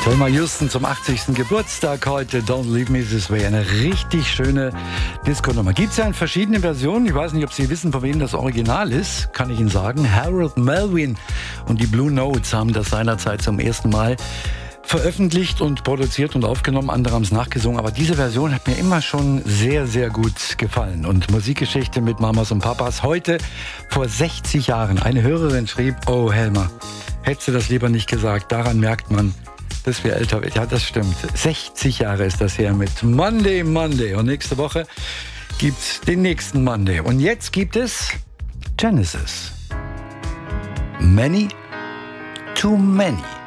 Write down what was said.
Thelma Houston zum 80. Geburtstag heute. Don't Leave Me This Way. Eine richtig schöne Disco-Nummer. Gibt es ja in verschiedenen Versionen. Ich weiß nicht, ob Sie wissen, von wem das Original ist. Kann ich Ihnen sagen. Harold Melvin und die Blue Notes haben das seinerzeit zum ersten Mal veröffentlicht und produziert und aufgenommen. Andere haben es nachgesungen. Aber diese Version hat mir immer schon sehr, sehr gut gefallen. Und Musikgeschichte mit Mamas und Papas. Heute, vor 60 Jahren, eine Hörerin schrieb: Oh, Helma, hättest du das lieber nicht gesagt. Daran merkt man, dass wir älter werden. Ja, das stimmt. 60 Jahre ist das her mit Monday, Monday. Und nächste Woche gibt's den nächsten Monday. Und jetzt gibt es Genesis. Many, too many.